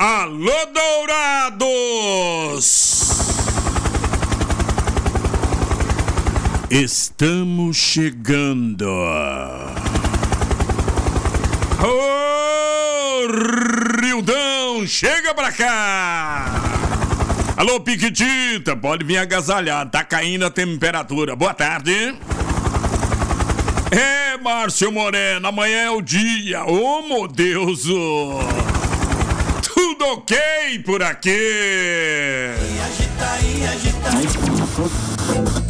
Alô, Dourados! Estamos chegando. Ô, Rildão, chega pra cá! Alô, Piquitita, pode vir agasalhar, tá caindo a temperatura. Boa tarde. É, Márcio Moreno, amanhã é o dia. Ô, meu Deus! Tudo ok por aqui? E agita,